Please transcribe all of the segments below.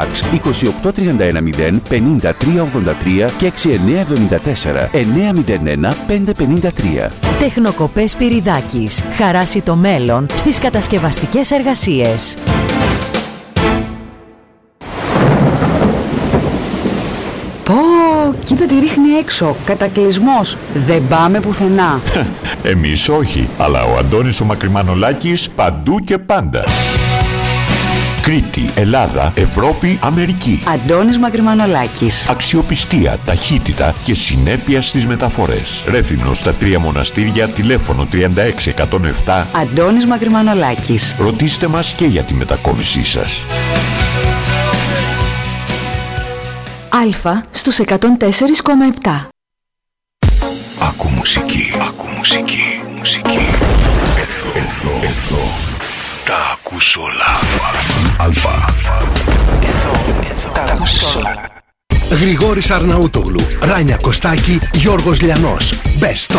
Fax 28310 50383 και 6974 901 553. Τεχνοκοπές Σπυριδάκης. Χαράσει το μέλλον στις κατασκευαστικές εργασίες. Πω, κοίτα τι ρίχνει έξω. Κατακλυσμός. Δεν πάμε πουθενά. Εμείς όχι, αλλά ο Αντώνης ο Μακρυμανολάκης παντού και πάντα. Κρήτη, Ελλάδα, Ευρώπη, Αμερική. Αντώνης Μακρυμανολάκης. Αξιοπιστία, ταχύτητα και συνέπεια στις μεταφορές. Ρέθυμνος στα 3 μοναστήρια, τηλέφωνο 36107. Αντώνης Μακρυμανολάκης. Ρωτήστε μας και για τη μετακόμισή σας. Αλφα στους 104,7. Ακού μουσική. Ακού μουσική. Μουσική. Εδώ. Τα ακούς όλα. Αλφα. Εδώ. Τα ακούς όλα. Γρηγόρης Αρναούτογλου, Ράνια Κωστάκη, Γιώργος Λιανός. Best of.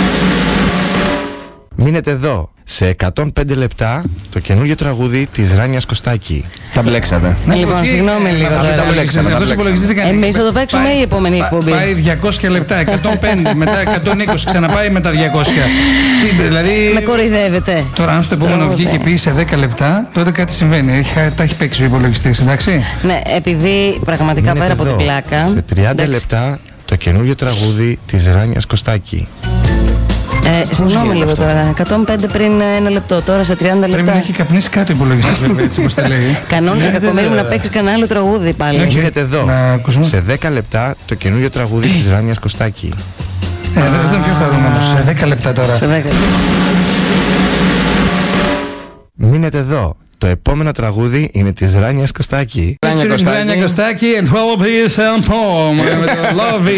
Μείνετε εδώ. Σε 105 λεπτά το καινούργιο τραγούδι της Ράνιας Κωστάκη. Τα μπλέξατε. Λοιπόν, συγγνώμη λίγο τώρα. Εμείς θα το παίξουμε η επόμενη εκπομπή. Πάει 200 λεπτά, 105, μετά 120, ξαναπάει μετά 200. Δηλαδή. Με κοροϊδεύετε. Τώρα, αν στο επόμενο βγει και πει σε 10 λεπτά, τότε κάτι συμβαίνει. Τα έχει παίξει ο υπολογιστής, εντάξει. Ναι, επειδή πραγματικά Μείνετε πέρα από εδώ. την πλάκα. Σε 30 λεπτά το καινούργιο τραγούδι της Ράνιας Κωστάκη. Συγγνώμη λίγο τώρα. 105 πριν 1 λεπτό, τώρα σε 30 λεπτά. Πρέπει να έχει καπνίσει κάτι ο υπολογιστής, βέβαια, έτσι όπως τα λέει. Κανόνισε κακομοίρη μου να παίξει κανένα άλλο τραγούδι πάλι. Μείνετε εδώ. Σε 10 λεπτά το καινούργιο τραγούδι της Ράνιας Κωστάκη. Δεν ήταν πιο χαρούμενος. Σε 10 λεπτά τώρα. Σε 10. Μείνετε εδώ. Το επόμενο τραγούδι είναι της Ράνιας Κωστάκη. Ράνια Κωστάκη and Follow Peace and Poem.